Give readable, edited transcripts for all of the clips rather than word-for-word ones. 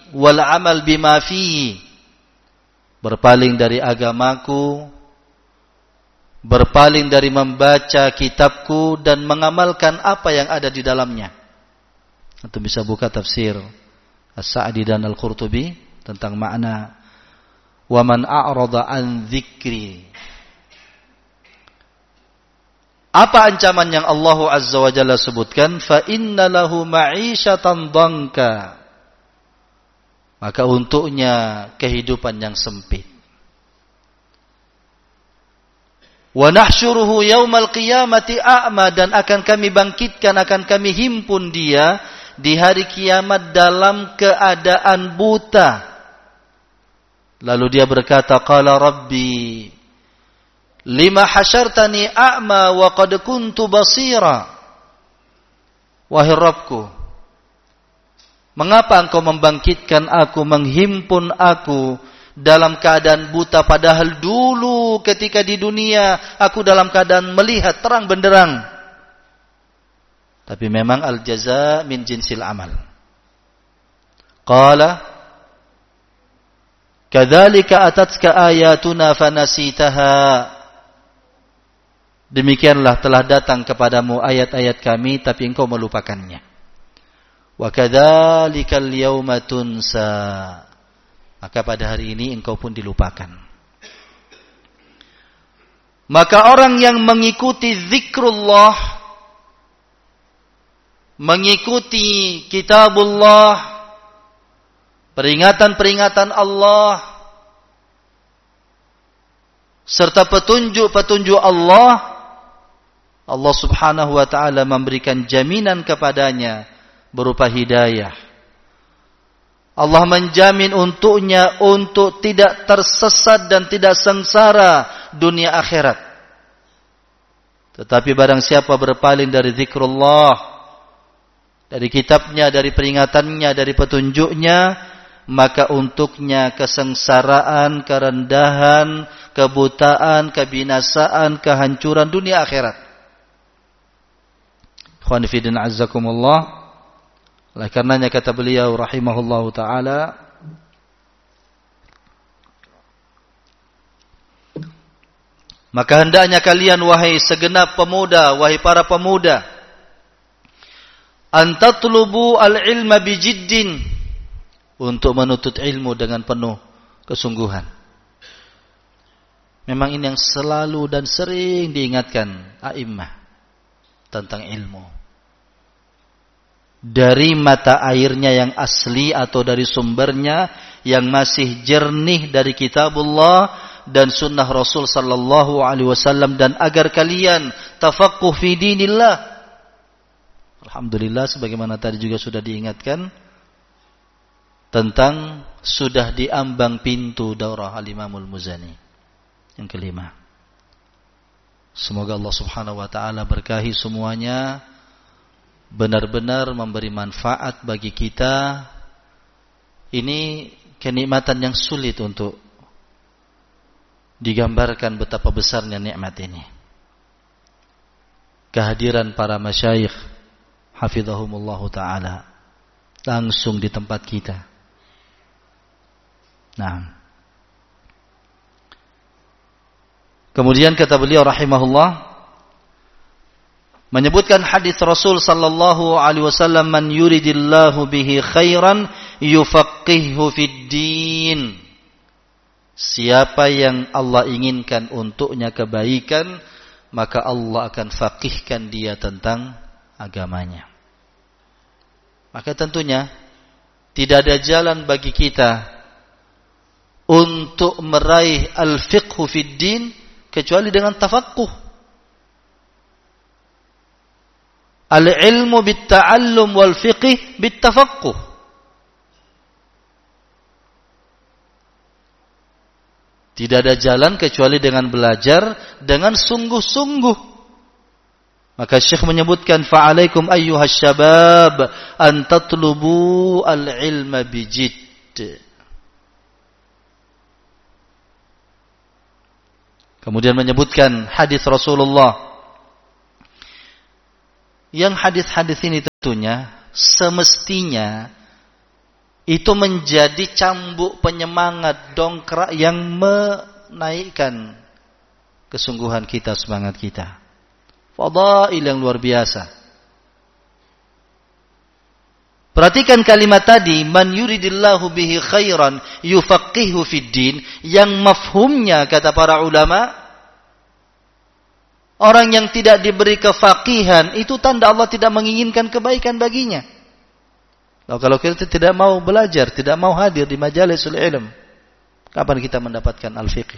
wal amal bima fihi. Berpaling dari agamaku, berpaling dari membaca kitabku dan mengamalkan apa yang ada di dalamnya. Atau bisa buka tafsir As-Sa'di dan Al-Qurtubi tentang makna wa man a'rada an dzikri. Apa ancaman yang Allah Azza wa Jalla sebutkan? Fa inna lahu ma'isyatan dhanka. Maka untuknya kehidupan yang sempit. Wa nahsyuruhu yaumal qiyamati a'ma, dan akan kami bangkitkan, akan kami himpun dia di hari kiamat dalam keadaan buta. Lalu dia berkata, qala rabbi lima hasyartani a'ma wa qad kuntu basira. Wahai Rabbku, mengapa engkau membangkitkan aku, menghimpun aku dalam keadaan buta, padahal dulu ketika di dunia aku dalam keadaan melihat terang benderang. Tapi memang al-jaza min jinsil amal. Qala kadzalika atatka ayatuna fanasitaha. Demikianlah telah datang kepadamu ayat-ayat kami, tapi engkau melupakannya. Wa kadzalikal yauma tunsa. Maka pada hari ini engkau pun dilupakan. Maka orang yang mengikuti zikrullah, mengikuti kitabullah, peringatan-peringatan Allah, serta petunjuk-petunjuk Allah, Allah subhanahu wa ta'ala memberikan jaminan kepadanya berupa hidayah. Allah menjamin untuknya untuk tidak tersesat dan tidak sengsara dunia akhirat. Tetapi barang siapa berpaling dari zikrullah, dari kitabnya, dari peringatannya, dari petunjuknya, maka untuknya kesengsaraan, kerendahan, kebutaan, kebinasaan, kehancuran dunia akhirat. Ikhwan fillah azzakumullah. Oleh karenanya kata beliau rahimahullahu taala, maka hendaknya kalian wahai segenap pemuda, wahai para pemuda, antatlubu al-ilma bijiddin, untuk menuntut ilmu dengan penuh kesungguhan. Memang ini yang selalu dan sering diingatkan a'immah tentang ilmu. Dari mata airnya yang asli atau dari sumbernya yang masih jernih dari kitabullah dan sunnah Rasul sallallahu alaihi wasallam, dan agar kalian tafaqquh fi dinillah. Alhamdulillah, sebagaimana tadi juga sudah diingatkan tentang sudah diambang pintu daurah Al-Imamul Muzani yang kelima. Semoga Allah subhanahu wa ta'ala berkahi semuanya, benar-benar memberi manfaat bagi kita. Ini kenikmatan yang sulit untuk digambarkan betapa besarnya nikmat ini. Kehadiran para masyayikh hafizahumullahu ta'ala langsung di tempat kita. Nah, kemudian kata beliau rahimahullah, menyebutkan hadis Rasul sallallahu alaihi wasallam, man yuridillahu bihi khairan yufaqqihhu fid din. Siapa yang Allah inginkan untuknya kebaikan, maka Allah akan faqihkan dia tentang agamanya. Maka tentunya tidak ada jalan bagi kita untuk meraih al-fiqhu fid din kecuali dengan tafaqquh. Al-ilmu bit-ta'allum wal fiqh bit-tafaqquh. Tidak ada jalan kecuali dengan belajar dengan sungguh-sungguh. Maka Syekh menyebutkan, fa'alaikum ayyuhas syabab an tatlubu al-ilma bijidd. Kemudian menyebutkan hadis Rasulullah. Yang hadis-hadis ini tentunya semestinya itu menjadi cambuk penyemangat, dongkrak yang menaikkan kesungguhan kita, semangat kita. Fadail yang luar biasa. Perhatikan kalimat tadi, man yuridillahu bihi khairan yufaqihu fid din, yang mafhumnya kata para ulama, orang yang tidak diberi kefaqihan itu tanda Allah tidak menginginkan kebaikan baginya. Kalau kita tidak mau belajar, tidak mau hadir di majalisul ilm, kapan kita mendapatkan al-fiqh?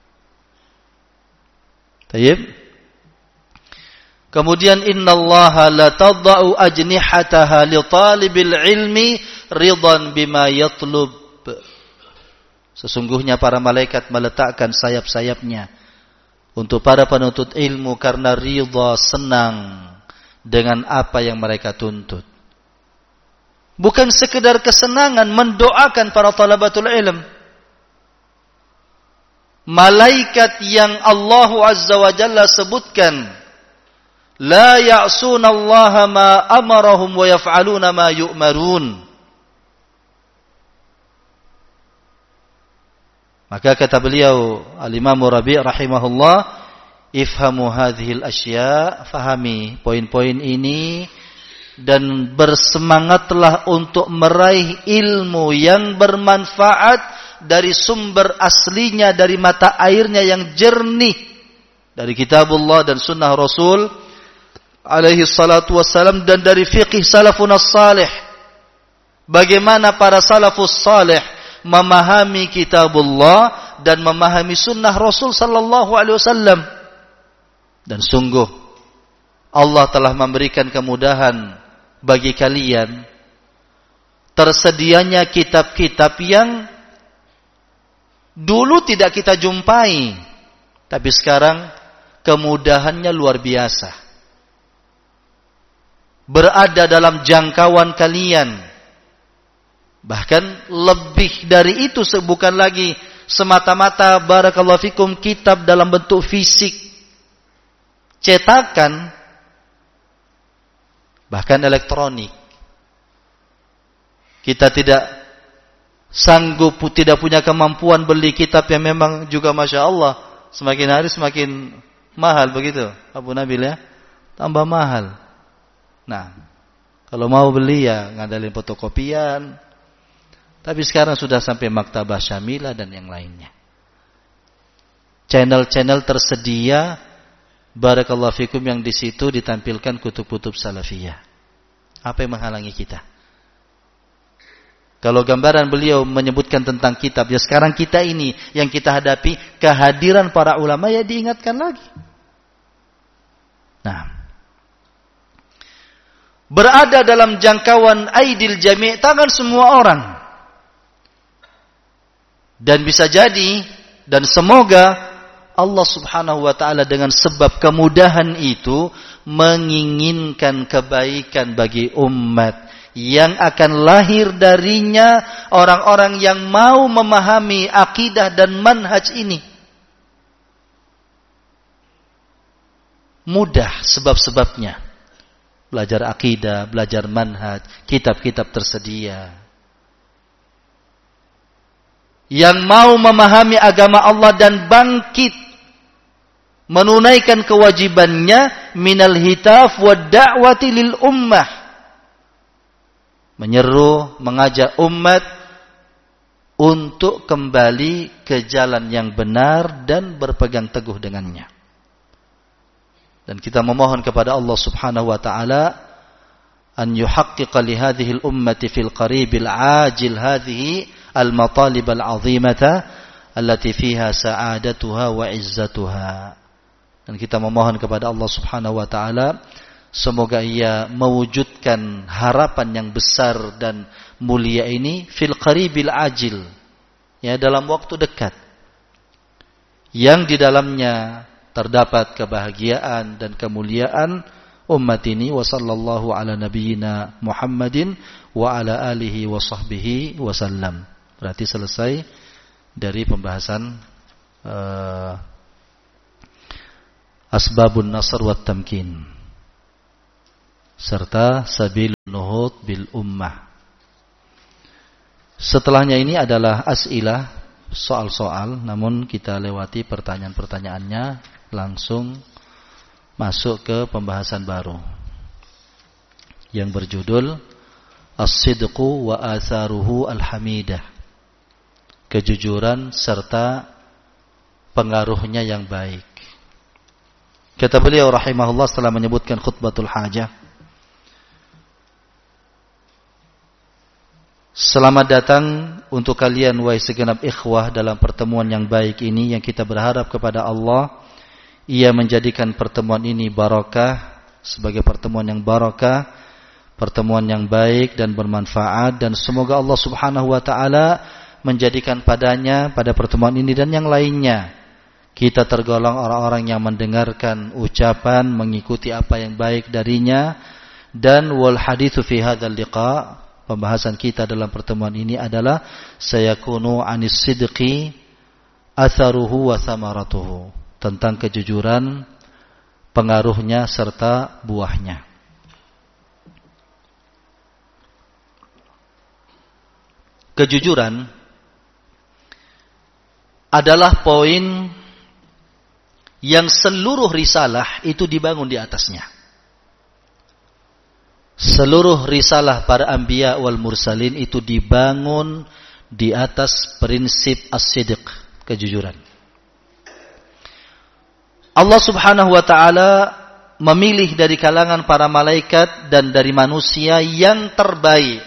Tayyib. Kemudian innallaha la tadau ajnihataha li talibil ilmi ridan bima yatlub. Sesungguhnya para malaikat meletakkan sayap-sayapnya untuk para penuntut ilmu karena ridha, senang dengan apa yang mereka tuntut. Bukan sekedar kesenangan, mendoakan para talabatul ilm. Malaikat yang Allah Azza wa Jalla sebutkan, la ya'suna Allah ma amarahum wa yaf'aluna ma yu'marun. Maka kata beliau Al-Imam Rabi' rahimahullah, ifhamu hadhil asya, fahami poin-poin ini dan bersemangatlah untuk meraih ilmu yang bermanfaat dari sumber aslinya, dari mata airnya yang jernih, dari kitabullah dan sunnah Rasul alaihi salatu wassalam, dan dari fiqih salafun as-salih. Bagaimana para salafus salih memahami kitabullah dan memahami sunnah Rasul sallallahu alaihi wasallam. Dan sungguh Allah telah memberikan kemudahan bagi kalian, tersedianya kitab-kitab yang dulu tidak kita jumpai, tapi sekarang kemudahannya luar biasa. Berada dalam jangkauan kalian. Bahkan lebih dari itu, bukan lagi semata-mata barakallahu fikum kitab dalam bentuk fisik, cetakan, bahkan elektronik. Kita tidak sanggup, tidak punya kemampuan beli kitab yang memang juga Masya Allah semakin hari semakin mahal, begitu Abu Nabil ya, tambah mahal. Nah, kalau mau beli ya ngadalin fotokopian. Tapi sekarang sudah sampai maktabah syamilah dan yang lainnya. Channel-channel tersedia, barakallahu fikum, yang di situ ditampilkan kutub-kutub salafiyah. Apa yang menghalangi kita? Kalau gambaran beliau menyebutkan tentang kitab, ya sekarang kita ini yang kita hadapi kehadiran para ulama, ya diingatkan lagi. Nah, berada dalam jangkauan aidil jami', tangan semua orang. Dan bisa jadi, dan semoga Allah subhanahu wa ta'ala dengan sebab kemudahan itu menginginkan kebaikan bagi umat, yang akan lahir darinya orang-orang yang mau memahami akidah dan manhaj ini. Mudah sebab-sebabnya. Belajar akidah, belajar manhaj, kitab-kitab tersedia. Yang mau memahami agama Allah dan bangkit menunaikan kewajibannya, minal hitaf wa da'wati lil ummah, menyeru, mengajak umat untuk kembali ke jalan yang benar dan berpegang teguh dengannya. Dan kita memohon kepada Allah subhanahu wa ta'ala an yuhaqqiqa li hadhihi al-ummati fil qaribil ajil hadhihi al-matalib al-azimata allati fiha sa'adatuha wa izzatuha. Dan kita memohon kepada Allah subhanahu wa ta'ala, semoga ia mewujudkan harapan yang besar dan mulia ini fil qaribil ajil, ya, dalam waktu dekat, yang di dalamnya terdapat kebahagiaan dan kemuliaan umat ini. Wa sallallahu ala nabiyyina Muhammadin wa ala alihi wa sahbihi wa sallam. Berarti selesai dari pembahasan asbabun nasr wa tamkin serta sabil nuhud bil ummah. Setelahnya ini adalah as'ilah, soal-soal, namun kita lewati pertanyaan-pertanyaannya, langsung masuk ke pembahasan baru yang berjudul As-sidqu wa atharuhu al-hamidah. Kejujuran serta pengaruhnya yang baik. Kata beliau rahimahullah setelah menyebutkan khutbatul hajah, selamat datang untuk kalian wahai segenap ikhwah dalam pertemuan yang baik ini, yang kita berharap kepada Allah Ia menjadikan pertemuan ini barakah, sebagai pertemuan yang barakah, pertemuan yang baik dan bermanfaat, dan semoga Allah Subhanahu wa taala menjadikan padanya, pada pertemuan ini dan yang lainnya, kita tergolong orang-orang yang mendengarkan ucapan, mengikuti apa yang baik darinya. Dan wal haditsu fi hadzal liqa, pembahasan kita dalam pertemuan ini adalah sayakunu anis sidqi atharuhu wa thamaratuhu, tentang kejujuran, pengaruhnya serta buahnya. Kejujuran adalah poin yang seluruh risalah itu dibangun di atasnya. Seluruh risalah para anbiya wal mursalin itu dibangun di atas prinsip as-sidq, kejujuran. Allah Subhanahu wa taala memilih dari kalangan para malaikat dan dari manusia yang terbaik.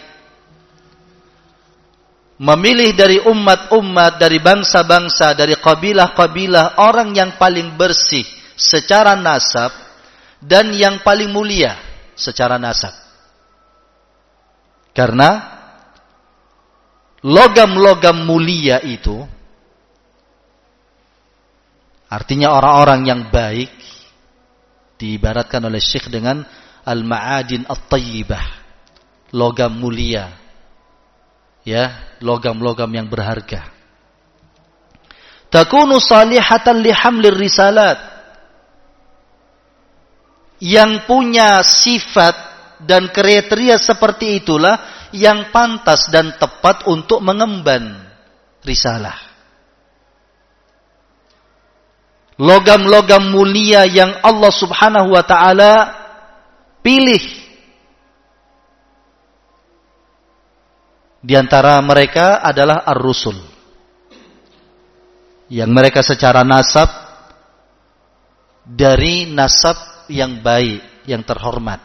Memilih dari umat-umat, dari bangsa-bangsa, dari kabilah-kabilah, orang yang paling bersih secara nasab dan yang paling mulia secara nasab. Karena logam-logam mulia itu, artinya orang-orang yang baik, diibaratkan oleh Syekh dengan al-ma'adin at-tayyibah, logam mulia, ya, logam-logam yang berharga. Takunu salihatan li hamlir risalat, yang punya sifat dan kriteria seperti itulah yang pantas dan tepat untuk mengemban risalah. Logam-logam mulia yang Allah Subhanahu wa taala pilih. Di antara mereka adalah ar-rusul, yang mereka secara nasab dari nasab yang baik, yang terhormat.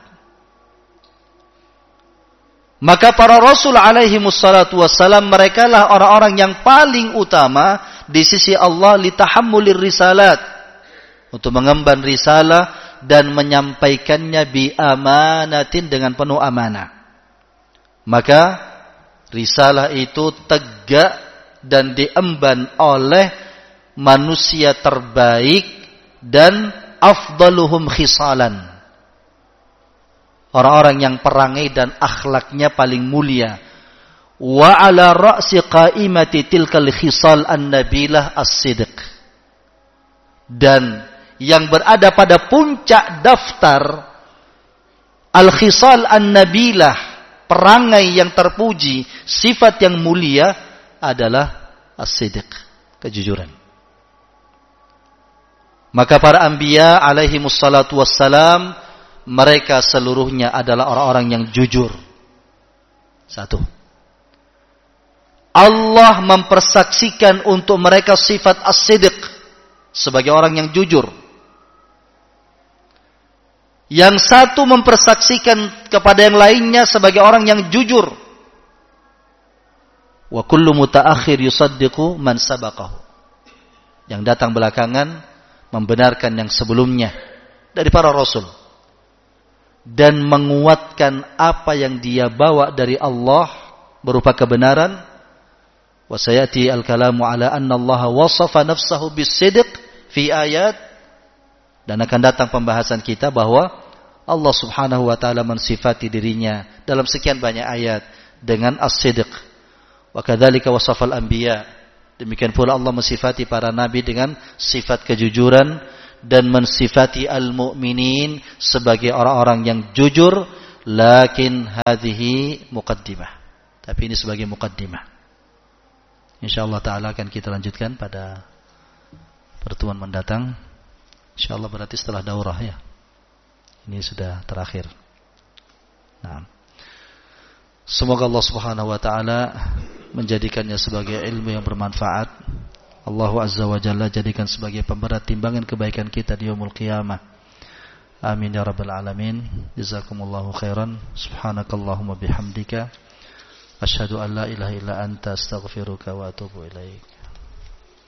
Maka para rasul alaihi wassalatu wassalam, mereka lah orang-orang yang paling utama di sisi Allah litahammulir risalat, untuk mengemban risalah dan menyampaikannya bi amanatin, dengan penuh amanah. Maka risalah itu tegak dan diemban oleh manusia terbaik dan afdaluhum khisalan, orang-orang yang perangai dan akhlaknya paling mulia. Wa ala ra'si qaimati tilkal khisal an-nabilah as-sidq, dan yang berada pada puncak daftar al-khisal an-nabilah, perangai yang terpuji, sifat yang mulia, adalah as-sidq, kejujuran. Maka para anbiya alaihi wassalatu wassalam, mereka seluruhnya adalah orang-orang yang jujur. Satu, Allah mempersaksikan untuk mereka sifat as-sidq sebagai orang yang jujur. Yang satu mempersaksikan kepada yang lainnya sebagai orang yang jujur. Wa kullu mutaakhir yusaddiqu man sabaqahu. Yang datang belakangan membenarkan yang sebelumnya dari para rasul, dan menguatkan apa yang dia bawa dari Allah berupa kebenaran. Wa sayati al-kalamu ala anna Allah wasafa nafsahu bis-sidq fi ayat, dan akan datang pembahasan kita bahwa Allah Subhanahu wa taala mensifati dirinya dalam sekian banyak ayat dengan as-sidq. Wa kadzalika wasafal anbiya, demikian pula Allah mensifati para nabi dengan sifat kejujuran, dan mensifati al-mu'minin sebagai orang-orang yang jujur. Lakin hadhihi muqaddimah, tapi ini sebagai muqaddimah. Insyaallah taala akan kita lanjutkan pada pertemuan mendatang. Insyaallah berarti setelah daurah ya. Ini sudah terakhir. Nah. Semoga Allah Subhanahu wa taala menjadikannya sebagai ilmu yang bermanfaat. Allah Azza wa Jalla jadikan sebagai pemberat timbangan kebaikan kita di yaumul qiyamah. Amin ya rabbal alamin. Jazakumullahu khairan. Subhanakallahumma bihamdika asyhadu an la ilaha illa anta astaghfiruka wa atubu ilaik.